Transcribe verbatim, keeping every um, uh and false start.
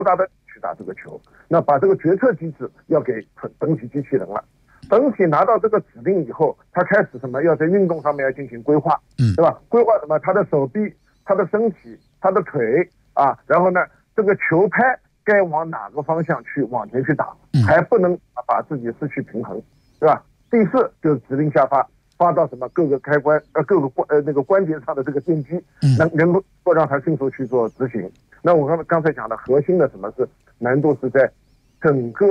大的去打这个球。那把这个决策机制要给本体机器人了。本体拿到这个指令以后，他开始什么？要在运动上面要进行规划， 嗯， 对吧？规划什么？他的手臂、他的身体、他的腿啊，然后呢，这个球拍该往哪个方向去往前去打，还不能把自己失去平衡，对吧？第四就是指令下发，发到什么各个开关呃各个关呃那个关节上的这个电机，能能够让它迅速去做执行。那我刚刚才讲的核心的什么是难度是在整个